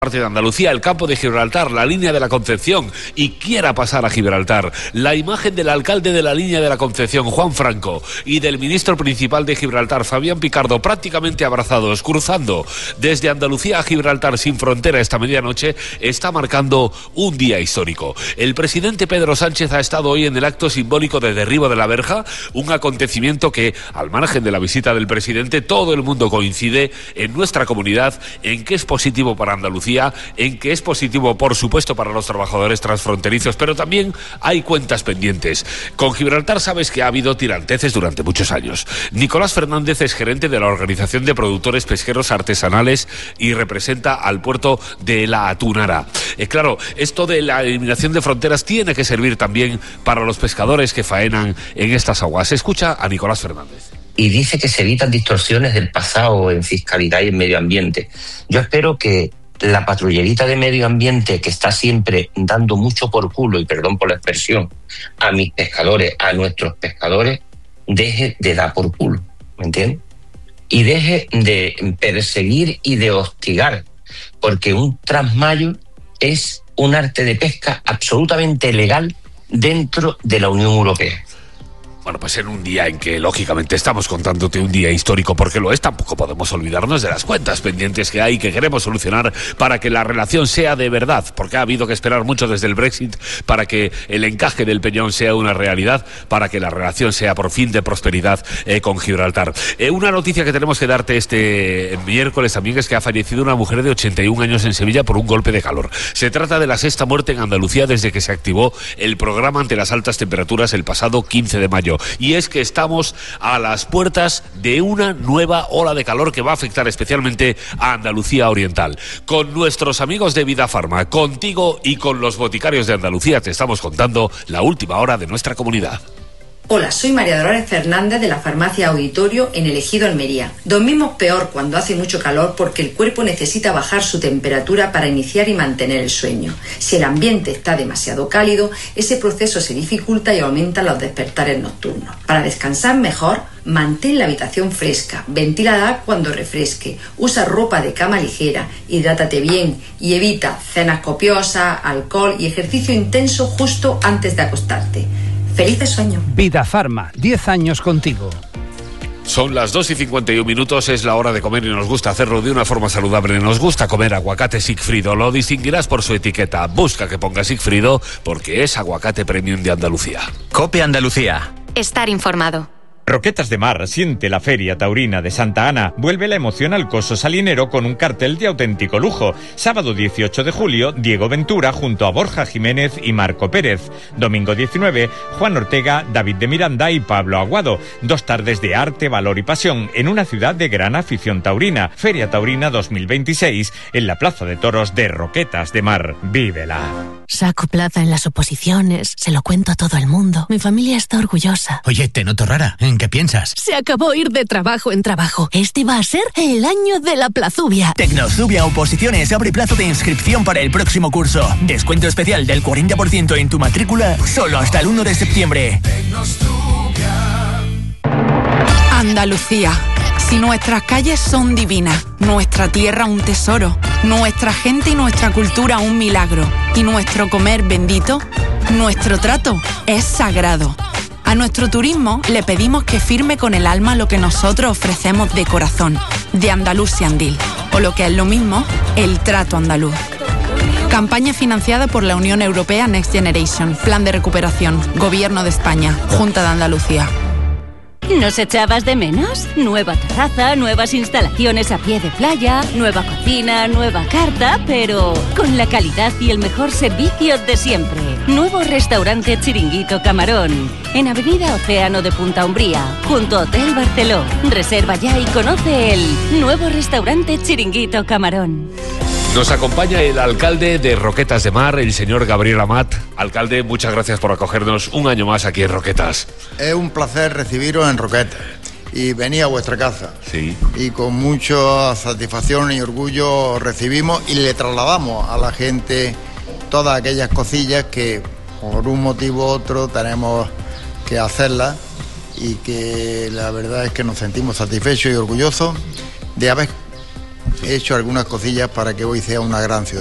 Parte de Andalucía, el campo de Gibraltar, la línea de la Concepción, y quiera pasar a Gibraltar. La imagen del alcalde de la línea de la Concepción, Juan Franco, y del ministro principal de Gibraltar, Fabián Picardo, prácticamente abrazados, cruzando desde Andalucía a Gibraltar sin frontera esta medianoche, está marcando un día histórico. El presidente Pedro Sánchez ha estado hoy en el acto simbólico de derribo de la verja, un acontecimiento que, al margen de la visita del presidente, todo el mundo coincide en nuestra comunidad en que es positivo para Andalucía, en que es positivo, por supuesto, para los trabajadores transfronterizos, pero también hay cuentas pendientes. Con Gibraltar sabes que ha habido tiranteces durante muchos años. Nicolás Fernández es gerente de la Organización de Productores Pesqueros Artesanales y representa al puerto de La Atunara. Claro, esto de la eliminación de fronteras tiene que servir también para los pescadores que faenan en estas aguas. Escucha a Nicolás Fernández. Y dice que se evitan distorsiones del pasado en fiscalidad y en medio ambiente. Yo espero que la patrullerita de medio ambiente, que está siempre dando mucho por culo, y perdón por la expresión, a mis pescadores, a nuestros pescadores, deje de dar por culo, ¿me entiendes? Y deje de perseguir y de hostigar, porque un trasmayo es un arte de pesca absolutamente legal dentro de la Unión Europea. Bueno, pues en un día en que, lógicamente, estamos contándote un día histórico, porque lo es, tampoco podemos olvidarnos de las cuentas pendientes que hay, que queremos solucionar para que la relación sea de verdad, porque ha habido que esperar mucho desde el Brexit para que el encaje del Peñón sea una realidad, para que la relación sea por fin de prosperidad con Gibraltar. Una noticia que tenemos que darte este miércoles también es que ha fallecido una mujer de 81 años en Sevilla por un golpe de calor. Se trata de la sexta muerte en Andalucía desde que se activó el programa ante las altas temperaturas el pasado 15 de mayo. Y es que estamos a las puertas de una nueva ola de calor que va a afectar especialmente a Andalucía Oriental. Con nuestros amigos de Vida Farma, contigo y con los boticarios de Andalucía te estamos contando la última hora de nuestra comunidad. Hola, soy María Dolores Fernández de la farmacia Auditorio en el Ejido Almería. Dormimos peor cuando hace mucho calor porque el cuerpo necesita bajar su temperatura para iniciar y mantener el sueño. Si el ambiente está demasiado cálido, ese proceso se dificulta y aumenta los despertares nocturnos. Para descansar mejor, mantén la habitación fresca, ventílala cuando refresque, usa ropa de cama ligera, hidrátate bien y evita cenas copiosas, alcohol y ejercicio intenso justo antes de acostarte. ¡Felices sueños! Vida Farma, 10 años contigo. Son las 2:51, es la hora de comer y nos gusta hacerlo de una forma saludable. Nos gusta comer aguacate Sigfrido, lo distinguirás por su etiqueta. Busca que ponga Sigfrido porque es aguacate premium de Andalucía. COPE Andalucía. Estar informado. Roquetas de Mar siente la Feria Taurina de Santa Ana. Vuelve la emoción al coso salinero con un cartel de auténtico lujo. Sábado 18 de julio, Diego Ventura junto a Borja Jiménez y Marco Pérez. Domingo 19, Juan Ortega, David de Miranda y Pablo Aguado. 2 tardes de arte, valor y pasión en una ciudad de gran afición taurina. Feria Taurina 2026 en la Plaza de Toros de Roquetas de Mar. ¡Vívela! Saco plaza en las oposiciones, se lo cuento a todo el mundo. Mi familia está orgullosa. Oye, te noto rara. ¿En qué piensas? Se acabó ir de trabajo en trabajo. Este va a ser el año de la Plazubia. Tecnozubia Oposiciones abre plazo de inscripción para el próximo curso. Descuento especial del 40% en tu matrícula solo hasta el 1 de septiembre. Andalucía. Si nuestras calles son divinas, nuestra tierra un tesoro, nuestra gente y nuestra cultura un milagro, y nuestro comer bendito, nuestro trato es sagrado. A nuestro turismo le pedimos que firme con el alma lo que nosotros ofrecemos de corazón, de Andalusia Andil, o lo que es lo mismo, el trato andaluz. Campaña financiada por la Unión Europea Next Generation, Plan de Recuperación, Gobierno de España, Junta de Andalucía. ¿Nos echabas de menos? Nueva terraza, nuevas instalaciones a pie de playa, nueva cocina, nueva carta, pero con la calidad y el mejor servicio de siempre. Nuevo restaurante Chiringuito Camarón, en Avenida Océano de Punta Umbría, junto a Hotel Barceló. Reserva ya y conoce el nuevo restaurante Chiringuito Camarón. Nos acompaña el alcalde de Roquetas de Mar, el señor Gabriel Amat. Alcalde, muchas gracias por acogernos un año más aquí en Roquetas. Es un placer recibiros en Roquetas y venir a vuestra casa. Sí. Y con mucha satisfacción y orgullo recibimos y le trasladamos a la gente todas aquellas cosillas que por un motivo u otro tenemos que hacerlas y que la verdad es que nos sentimos satisfechos y orgullosos de haber he hecho algunas cosillas para que hoy sea una gran ciudad.